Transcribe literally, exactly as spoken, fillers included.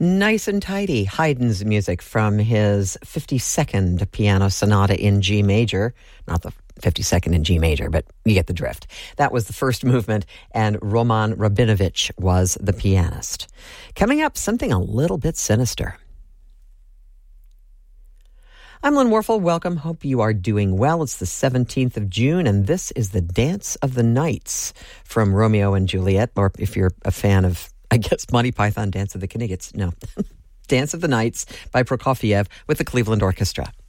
Nice and tidy. Haydn's music from his fifty-second Piano Sonata in G major. Not the fifty-second in G major, but you get the drift. That was the first movement, and Roman Rabinovich was the pianist. Coming up, something a little bit sinister. I'm Lynn Warfel. Welcome. Hope you are doing well. It's the seventeenth of June, and this is the Dance of the Knights from Romeo and Juliet, or if you're a fan of, I guess, Monty Python, Dance of the Knights. No. Dance of the Knights by Prokofiev with the Cleveland Orchestra.